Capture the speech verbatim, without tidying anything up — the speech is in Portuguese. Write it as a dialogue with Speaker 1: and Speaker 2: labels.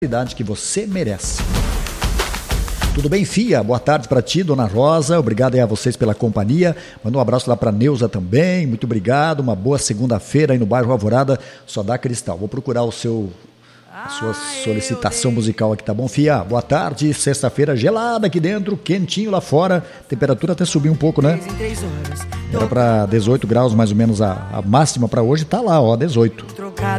Speaker 1: qualidade que você merece. Tudo bem, Fia? Boa tarde para ti, Dona Rosa. Obrigado aí a vocês pela companhia. Manda um abraço lá para Neuza também. Muito obrigado. Uma boa segunda-feira aí no bairro Alvorada. Só dá Cristal. Vou procurar o seu, a sua solicitação musical aqui, tá bom, Fia? Boa tarde. Sexta-feira gelada aqui dentro, quentinho lá fora. Temperatura até subiu um pouco, né? Era para dezoito graus mais ou menos a, a máxima para hoje. Tá lá, ó, dezoito.